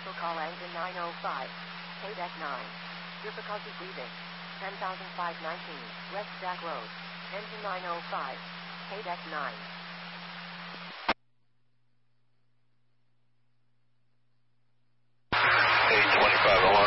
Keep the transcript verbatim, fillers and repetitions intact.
Commercial call engine nine oh five. K deck nine. Difficulty breathing. ten thousand five hundred nineteen. West Stack Road. Engine nine oh five. K deck nine. eight twenty-five oh one.